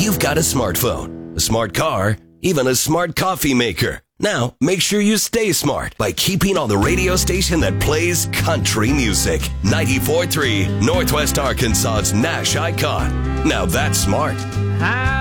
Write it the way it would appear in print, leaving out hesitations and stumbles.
you've got a smartphone, a smart car, even a smart coffee maker. Now, make sure you stay smart by keeping on the radio station that plays country music. 94.3, Northwest Arkansas's Nash icon. Now that's smart.